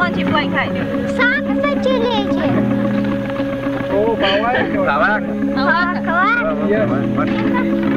忘记 fly kite 了。 Saan ka sa Chile? Oh, bawal. Lawak. Kawan. Iya.